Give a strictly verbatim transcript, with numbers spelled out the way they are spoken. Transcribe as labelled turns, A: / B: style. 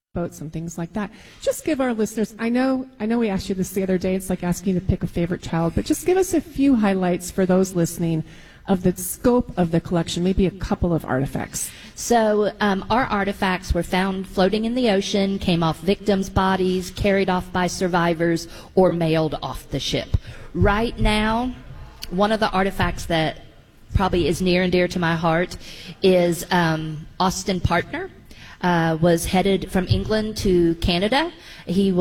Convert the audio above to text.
A: boats and things like that. Just give our listeners, I know I know we asked you this the other day, it's like asking you to pick a favorite child, but just give us a few highlights for those listening of the scope of the collection, maybe a couple of artifacts.
B: So um, our artifacts were found floating in the ocean, came off victims' bodies, carried off by survivors, or mailed off the ship. Right now, one of the artifacts that probably is near and dear to my heart is um, Austin Partner. Uh, was headed from England to Canada. He